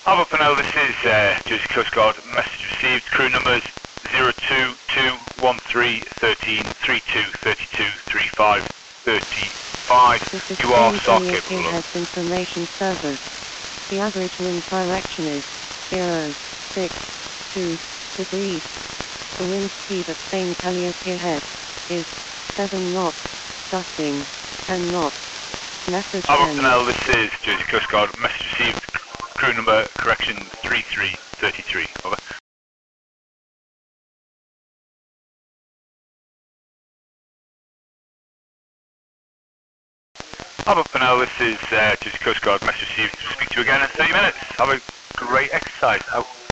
Alpha Panel, this is Jersey Coast Guard. Message received. Crew numbers 0221332323535. You are SAR capable of. Information service. The average wind direction is 062 degrees. The wind speed at St. Heliers ahead is 7 knots, gusting 10 knots. Message Alpha sent. Panel, this is Jersey Coast Guard. Message received. Crew number correction 3333. Over. Alpha Panel, this is Jersey Coast Guard. Message received. Speak to you again in 30 minutes. Have a great exercise. Out.